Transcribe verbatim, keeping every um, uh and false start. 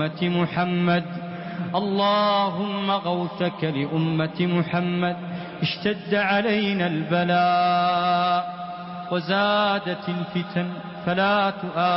لأمة محمد. اللهم غوثك لأمة محمد. اشتد علينا البلاء وزادت الفتن فلا تؤاخذنا